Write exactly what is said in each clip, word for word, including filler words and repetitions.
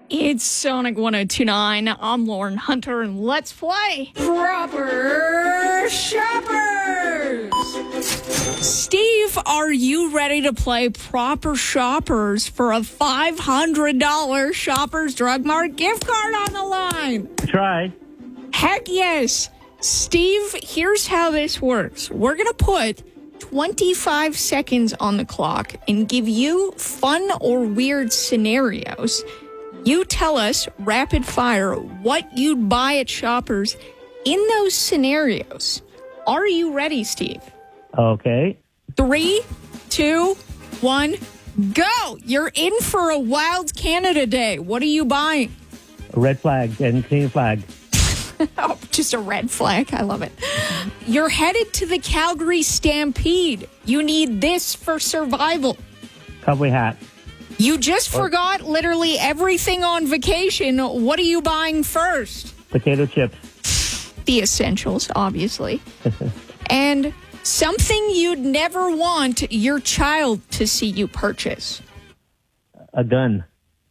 It's Sonic one oh two point nine. I'm Lauren Hunter, and let's play Proper Shoppers. Steve, are you ready to play Proper Shoppers for a five hundred dollars Shoppers Drug Mart gift card on the line? Try. Heck yes. Steve, here's how this works. We're going to put twenty-five seconds on the clock and give you fun or weird scenarios. You tell us, rapid fire, what you'd buy at Shoppers in those scenarios. Are you ready, Steve? Okay. Three, two, one, go. You're in for a Wild Canada Day. What are you buying? A red flag and Canadian flag. Oh, just a red flag. I love it. You're headed to the Calgary Stampede. You need this for survival. Cowboy hat. You just forgot literally everything on vacation. What are you buying first? Potato chips. The essentials, obviously. And something you'd never want your child to see you purchase. A gun.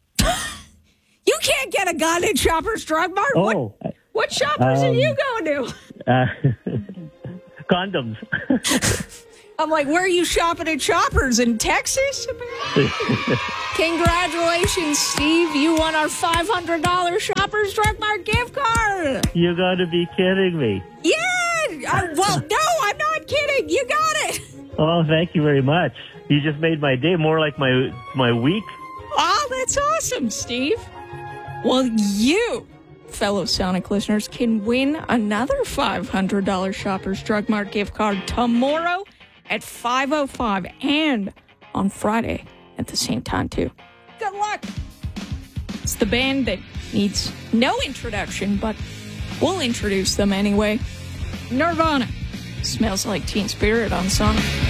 You can't get a gun at Shoppers Drug Mart. Oh. What, what Shoppers um, are you going to? Uh, condoms. I'm like, where are you shopping at Shoppers? In Texas? Congratulations, Steve. You won our five hundred dollars Shoppers Drug Mart gift card. You gotta be kidding me. Yeah. I, well, no, I'm not kidding. You got it. Oh, thank you very much. You just made my day, more like my my week. Oh, that's awesome, Steve. Well, you, fellow Sonic listeners, can win another five hundred dollars Shoppers Drug Mart gift card tomorrow at five oh five and on Friday at the same time, too. Good luck. It's the band that needs no introduction, but we'll introduce them anyway. Nirvana. Smells Like Teen Spirit on Sonic.